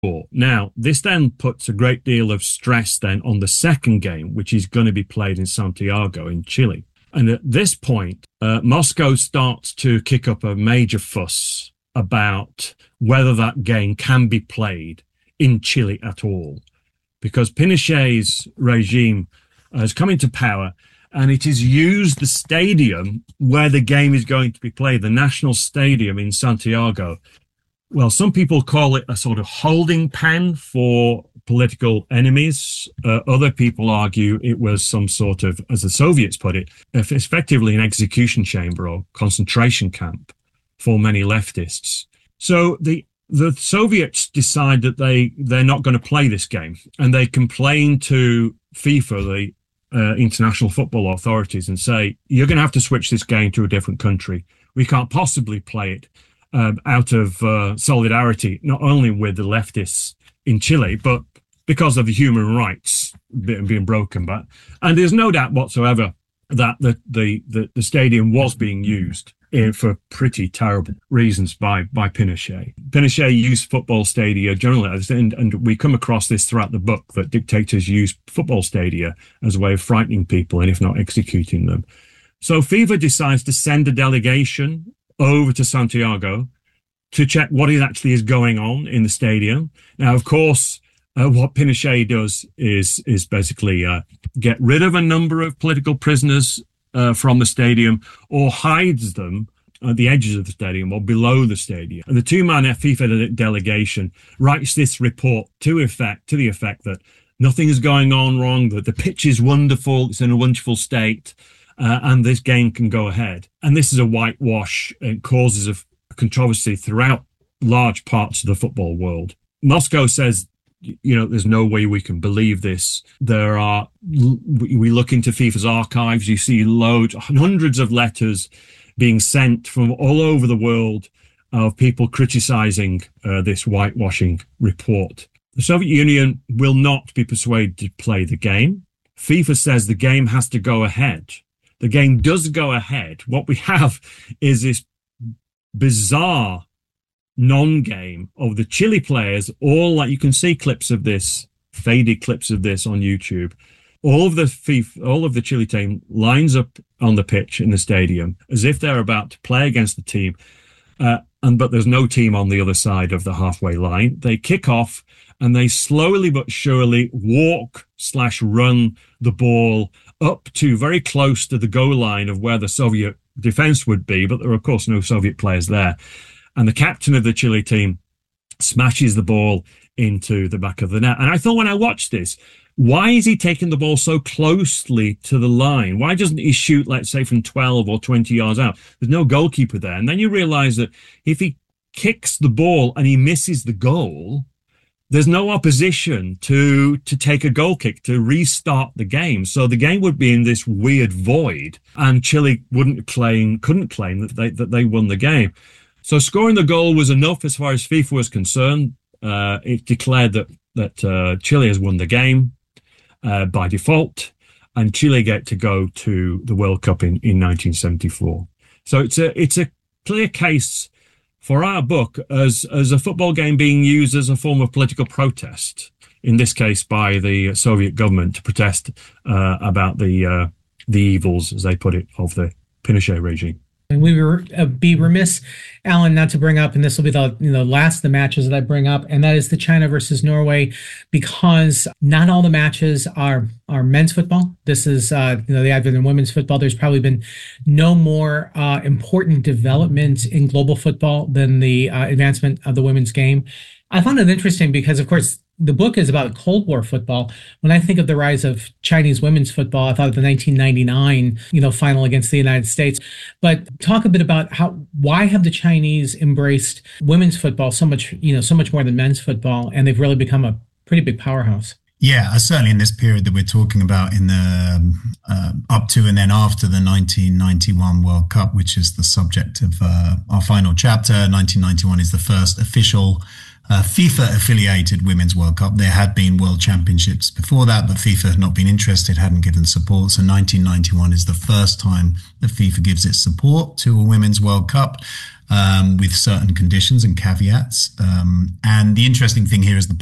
Now, this then puts a great deal of stress then on the second game, which is going to be played in Santiago in Chile. And at this point, Moscow starts to kick up a major fuss about whether that game can be played in Chile at all, because Pinochet's regime has come into power and it has used the stadium where the game is going to be played, the national stadium in Santiago. Well, some people call it a sort of holding pen for political enemies. Other people argue it was some sort of, as the Soviets put it, effectively an execution chamber or concentration camp for many leftists. So the Soviets decide that they're not going to play this game, and they complain to FIFA, the international football authorities, and say, you're going to have to switch this game to a different country. We can't possibly play it out of solidarity, not only with the leftists in Chile, but because of the human rights being broken. And there's no doubt whatsoever that the stadium was being used for pretty terrible reasons by Pinochet. Pinochet used football stadia generally, and we come across this throughout the book, that dictators use football stadia as a way of frightening people, and if not executing them. So FIFA decides to send a delegation over to Santiago to check what actually is going on in the stadium. Now, of course, what Pinochet does is basically get rid of a number of political prisoners from the stadium, or hides them at the edges of the stadium or below the stadium. And the two-man FIFA delegation writes this report to the effect that nothing is going on wrong, that the pitch is wonderful, it's in a wonderful state, and this game can go ahead. And this is a whitewash. It causes a controversy throughout large parts of the football world. Moscow says, there's no way we can believe this. We look into FIFA's archives, you see hundreds of letters being sent from all over the world of people criticizing this whitewashing report. The Soviet Union will not be persuaded to play the game. FIFA says the game has to go ahead. The game does go ahead. What we have is this bizarre non-game of the Chile players, all like you can see clips of this, faded clips of this on YouTube. All of the Chile team lines up on the pitch in the stadium as if they're about to play against the team, but there's no team on the other side of the halfway line. They kick off and they slowly but surely walk/run the ball up to very close to the goal line of where the Soviet defense would be, but there are of course no Soviet players there. And the captain of the Chile team smashes the ball into the back of the net. And I thought when I watched this, why is he taking the ball so closely to the line? Why doesn't he shoot, let's say, from 12 or 20 yards out? There's no goalkeeper there. And then you realize that if he kicks the ball and he misses the goal, there's no opposition to take a goal kick to restart the game. So the game would be in this weird void, and Chile couldn't claim that they won the game. So scoring the goal was enough as far as FIFA was concerned. It declared that Chile has won the game by default, and Chile get to go to the World Cup in 1974. So it's a clear case for our book as a football game being used as a form of political protest, in this case by the Soviet government to protest about the evils, as they put it, of the Pinochet regime. And we were be remiss, Alan, not to bring up, and this will be the last of the matches that I bring up, and that is the China versus Norway, because not all the matches are men's football. This is the advent of women's football. There's probably been no more important development in global football than the advancement of the women's game. I found it interesting because, of course, the book is about Cold War football. When I think of the rise of Chinese women's football, I thought of the 1999, final against the United States. But talk a bit about why have the Chinese embraced women's football so much more than men's football, and they've really become a pretty big powerhouse. Yeah, certainly in this period that we're talking about, in the up to and then after the 1991 World Cup, which is the subject of our final chapter. 1991 is the first official FIFA-affiliated Women's World Cup. There had been World Championships before that, but FIFA had not been interested, hadn't given support. So 1991 is the first time that FIFA gives its support to a Women's World Cup. with certain conditions and caveats. And the interesting thing here is the